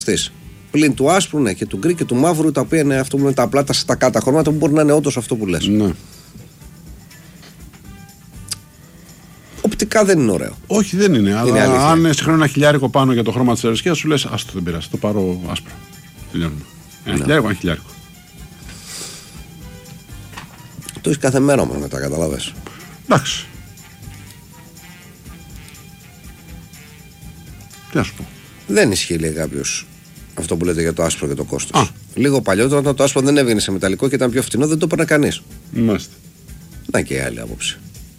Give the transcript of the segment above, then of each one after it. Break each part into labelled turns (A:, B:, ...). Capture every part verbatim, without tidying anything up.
A: Στης. Πλην του άσπρου, ναι, και του γκρι και του μαύρου, τα οποία είναι αυτό που είναι τα απλά τα στακάτα χρώματα που μπορεί να είναι όντως αυτό που λες.
B: Ναι.
A: Οπτικά δεν είναι ωραίο.
B: Όχι, δεν είναι. Αλλά
A: είναι
B: αν συγχρόνω ένα χιλιάρικο πάνω για το χρώμα της αεροσκίας, σου λες, άστο δεν πειράζει, το πάρω άσπρο. Τελειώνουμε. Ένα
A: Ναι.
B: χιλιάρικο, ένα χιλιάρικο.
A: Το έχεις κάθε μέρα όμως μετά, καταλαβες.
B: Εντάξει. Τι να σου πω.
A: Δεν ισχύει, λέει κάποιος, αυτό που λέτε για το άσπρο και το κόστος.
B: Α.
A: Λίγο παλιότερα, όταν το άσπρο δεν έβγαινε σε μεταλλικό και ήταν πιο φτηνό, δεν το έπαιρνε κανείς.
B: Μάλιστα.
A: Να και η άλλη άποψη.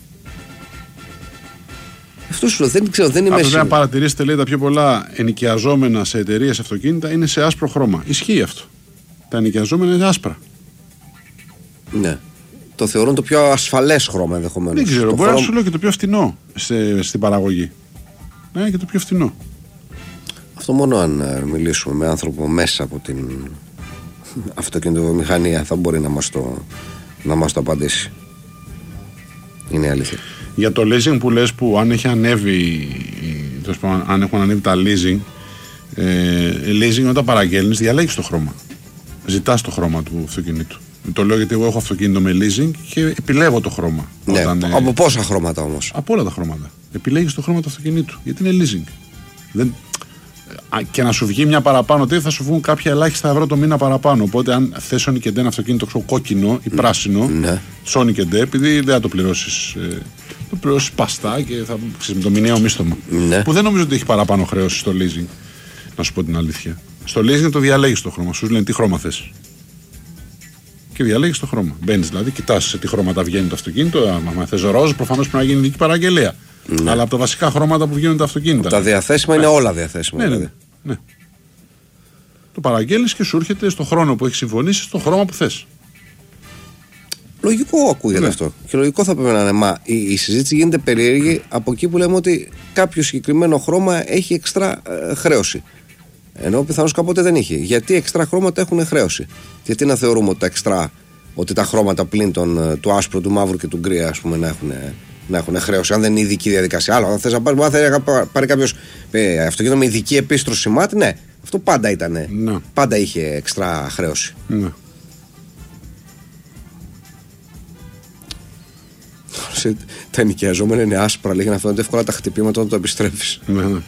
A: Αυτό σου λέω, δεν ξέρω, δεν είμαι
B: Αυτό
A: σίγουρος.
B: να παρατηρήσετε, λέει, τα πιο πολλά ενοικιαζόμενα σε εταιρείες αυτοκίνητα είναι σε άσπρο χρώμα. Ισχύει αυτό. Τα ενοικιαζόμενα είναι άσπρα.
A: Ναι. Το θεωρούν το πιο ασφαλές χρώμα ενδεχομένως.
B: Δεν ξέρω,
A: το
B: μπορεί να
A: χρώμα...
B: σου λέω και το πιο φτηνό σε, στην παραγωγή. Ναι, και το πιο φτηνό.
A: Αυτό μόνο αν ε, μιλήσουμε με άνθρωπο μέσα από την αυτοκινητοβιομηχανία θα μπορεί να μας το, να μας το απαντήσει. Είναι αλήθεια.
B: Για το leasing που λες, που αν έχει ανέβει, αν έχουν ανέβει τα leasing, ε, leasing όταν παραγγέλνεις διαλέγεις το χρώμα. Ζητάς το χρώμα του αυτοκινήτου. Το λέω γιατί εγώ έχω αυτοκίνητο με leasing και επιλέγω το χρώμα.
A: Ναι,
B: όταν,
A: από
B: ε,
A: πόσα χρώματα όμως?
B: Από όλα τα χρώματα. Επιλέγεις το χρώμα του αυτοκινήτου γιατί είναι leasing. Δεν, και να σου βγει μια παραπάνω, τι θα σου βγουν κάποια ελάχιστα ευρώ το μήνα παραπάνω. Οπότε, αν θες Sonic and D ένα αυτοκίνητο ξέρω, κόκκινο ή πράσινο,
A: ναι.
B: Sonic and D, επειδή δεν θα το πληρώσεις, ε, το πληρώσεις παστά και θα ξέρεις, με το μηνιαίο μίσθωμα.
A: Ναι.
B: Που δεν νομίζω ότι έχει παραπάνω χρέωση στο leasing. Να σου πω την αλήθεια. Στο leasing το διαλέγεις το χρώμα. Σου λένε τι χρώμα θες. Και διαλέγεις το χρώμα. Μπαίνεις δηλαδή, κοιτάς σε τι χρώματα βγαίνει το αυτοκίνητο. Αν θες ροζ, προφανώς πρέπει να γίνει δική παραγγελία. Ναι. Αλλά από τα βασικά χρώματα που βγαίνουν τα αυτοκίνητα.
A: Τα διαθέσιμα ναι. είναι όλα διαθέσιμα.
B: Ναι,
A: δηλαδή.
B: ναι, ναι. Το παραγγέλνεις και σου έρχεται στο χρόνο που έχει συμφωνήσει, στο χρώμα που θες.
A: Λογικό ακούγεται ναι. αυτό. Και λογικό θα πρέπει να είναι. Μα η, η συζήτηση γίνεται περίεργη από εκεί που λέμε ότι κάποιο συγκεκριμένο χρώμα έχει εξτρά ε, χρέωση. Ενώ πιθανώς κάποτε δεν είχε. Γιατί εξτρά χρώματα έχουν χρέωση. Γιατί να θεωρούμε ότι τα εξτρά, ότι τα χρώματα πλην των, του άσπρου, του μαύρου και του γκρι, ας πούμε, να έχουν, να έχουν χρέωση. Αν δεν είναι ειδική διαδικασία. Άλλο, αν θες να πάρει, αν πάρει κάποιο ε, αυτοκίνητο με ειδική επίστρωση σημάτι, ναι, αυτό πάντα ήταν.
B: Ναι.
A: Πάντα είχε εξτρά χρέωση.
B: Ναι.
A: Τα ενοικιαζόμενα είναι άσπρα, λέει, για να φαίνονται εύκολα τα χτυπήματα όταν το επιστρέφεις.
B: Ναι, ναι.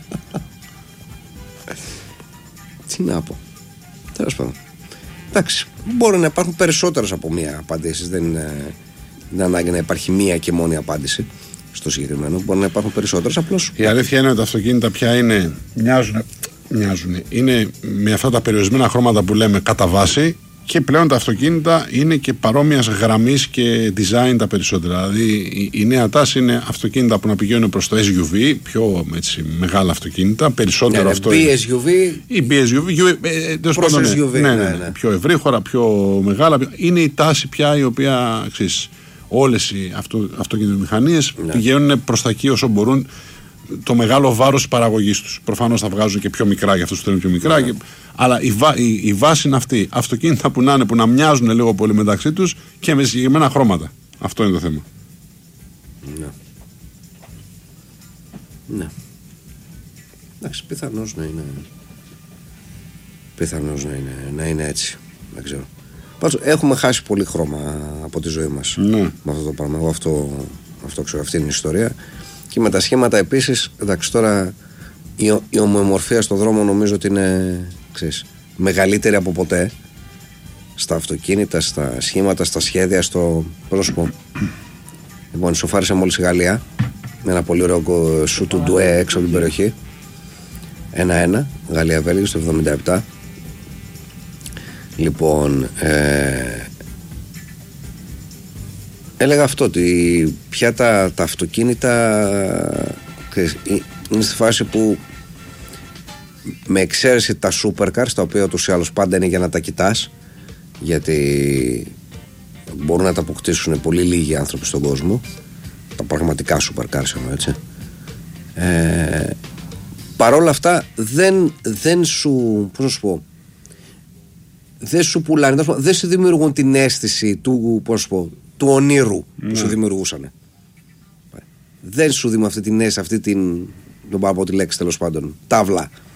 A: Τι να πω. Τέλος πάντων. Εντάξει. Μπορεί να υπάρχουν περισσότερες από μία απαντήσεις. Δεν είναι, δεν είναι ανάγκη να υπάρχει μία και μόνη απάντηση στο συγκεκριμένο. Μπορεί να υπάρχουν περισσότερες απλώς.
B: Η αλήθεια είναι ότι τα αυτοκίνητα πια είναι. Μοιάζουν. Μοιάζουν. Είναι με αυτά τα περιορισμένα χρώματα που λέμε κατά βάση. Και πλέον τα αυτοκίνητα είναι και παρόμοιας γραμμής και design τα περισσότερα. Δηλαδή η, η νέα τάση είναι αυτοκίνητα που να πηγαίνουν προς το ες γιου βι, πιο έτσι, μεγάλα αυτοκίνητα, περισσότερο
A: ναι, ναι,
B: αυτό.
A: μπι ες γιου βι
B: ή μπι ες γιου βι, ε, προς
A: ες γιου βι,
B: ναι, ναι,
A: ναι,
B: ναι,
A: ναι.
B: πιο ευρύχωρα, πιο μεγάλα. Είναι η τάση πια η οποία, ξέρεις, όλες οι αυτο, αυτοκινητομηχανίες ναι. πηγαίνουν προς τα εκεί όσο μπορούν. Το μεγάλο βάρος της παραγωγής τους. Προφανώς θα βγάζουν και πιο μικρά για αυτούς που θέλουν πιο μικρά. Yeah. Και, αλλά η, βά, η, η βάση είναι αυτή. Αυτοκίνητα που να είναι, που να μοιάζουν λίγο πολύ μεταξύ τους και με συγκεκριμένα χρώματα. Αυτό είναι το θέμα.
A: Ναι. Ναι. Εντάξει, πιθανώς να είναι. Πιθανώς να είναι, να είναι έτσι. Δεν ξέρω. Πάντως έχουμε χάσει πολύ χρώμα από τη ζωή μας.
B: Ναι.
A: Με αυτό το πράγμα. Εγώ αυτό, αυτό ξέρω. Αυτή είναι η ιστορία. Και με τα σχήματα επίσης, εντάξει, τώρα η, η ομοιομορφία στον δρόμο νομίζω ότι είναι, ξέρεις, μεγαλύτερη από ποτέ. Στα αυτοκίνητα, στα σχήματα, στα σχέδια, στο. Πώς να σου πω. Λοιπόν, ισοφάρισε μόλις η Γαλλία με ένα πολύ ωραίο σου του ντουέ έξω από την περιοχή. ένα-ένα, Γαλλία-Βέλγιο στο εβδομήντα επτά. Λοιπόν, ε, έλεγα αυτό, ότι πια τα, τα αυτοκίνητα είναι στη φάση που με εξαίρεση τα supercars, τα οποία ούτως ή άλλως πάντα είναι για να τα κοιτάς, γιατί μπορούν να τα αποκτήσουν πολύ λίγοι άνθρωποι στον κόσμο, τα πραγματικά supercars εννοώ, έτσι. Ε, παρόλα αυτά δεν, δεν σου, πώς να σου πω, δεν σου πουλάνε, δεν σου δημιουργούν την αίσθηση του, πώς να σου πω, του ονείρου που ναι. σου δημιουργούσαν. Δεν σου δίνουν αυτή την αίσθηση, αυτή την, δεν πάω από τη λέξη τέλος πάντων, τάβλα